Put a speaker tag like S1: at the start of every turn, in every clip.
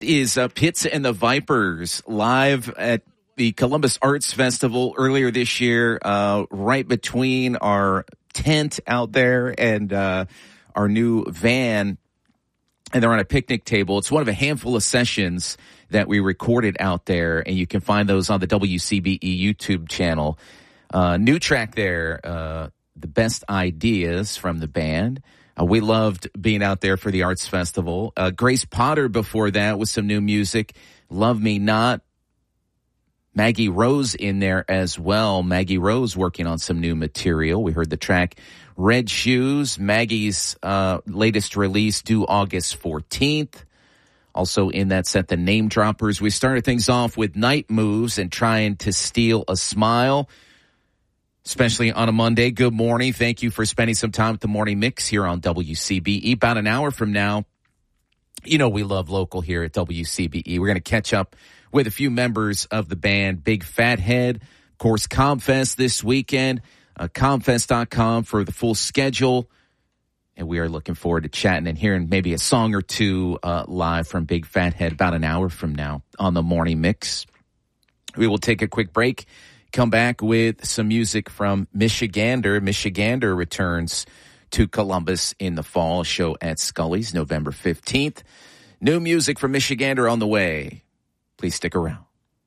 S1: Is Pits and the Vipers live at the Columbus Arts Festival earlier this year, right between our tent out there and our new van, and they're on a picnic table. It's one of a handful of sessions that we recorded out there, and you can find those on the WCBE YouTube channel. New track there, The Best Ideas from the band. We loved being out there for the Arts Festival. Grace Potter before that with some new music. Love Me Not. Maggie Rose in there as well. Maggie Rose working on some new material. We heard the track Red Shoes, Maggie's latest release due August 14th. Also in that set, the Name Droppers. We started things off with Night Moves and Trying to Steal a Smile, especially on a Monday. Good morning. Thank you for spending some time with the Morning Mix here on WCBE. About an hour from now, you know we love local here at WCBE. We're going to catch up with a few members of the band Big Fat Head. Of course, ComFest this weekend. Comfest.com for the full schedule. And we are looking forward to chatting and hearing maybe a song or two live from Big Fat Head about an hour from now on the Morning Mix. We will take a quick break. Come back with some music from Michigander. Michigander returns to Columbus in the fall. Show at Scully's November 15th. New music from Michigander on the way. Please stick around.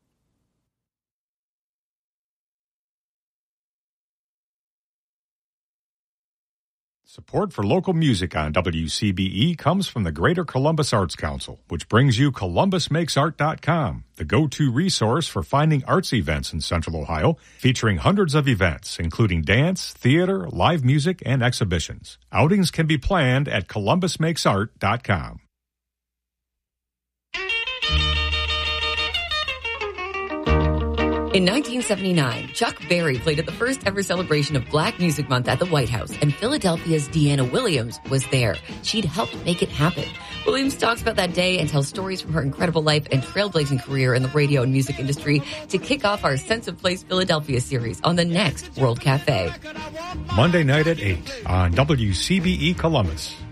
S2: Support for local music on WCBE comes from the Greater Columbus Arts Council, which brings you ColumbusMakesArt.com, the go-to resource for finding arts events in Central Ohio, featuring hundreds of events, including dance, theater, live music, and exhibitions. Outings can be planned at ColumbusMakesArt.com.
S3: In 1979, Chuck Berry played at the first ever celebration of Black Music Month at the White House, and Philadelphia's Deanna Williams was there. She'd helped make it happen. Williams talks about that day and tells stories from her incredible life and trailblazing career in the radio and music industry to kick off our Sense of Place Philadelphia series on the next World Cafe.
S2: Monday night at 8 on WCBE Columbus.